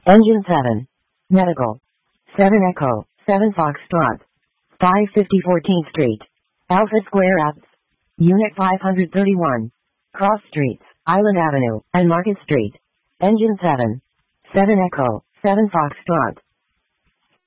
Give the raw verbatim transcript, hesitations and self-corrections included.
Engine seven. Medical. seven Echo, seven Foxtrot. five fifty fourteenth Street. Alpha Square Apps. Unit five thirty-one. Cross Streets, Island Avenue, and Market Street. Engine seven. seven Echo, seven Foxtrot.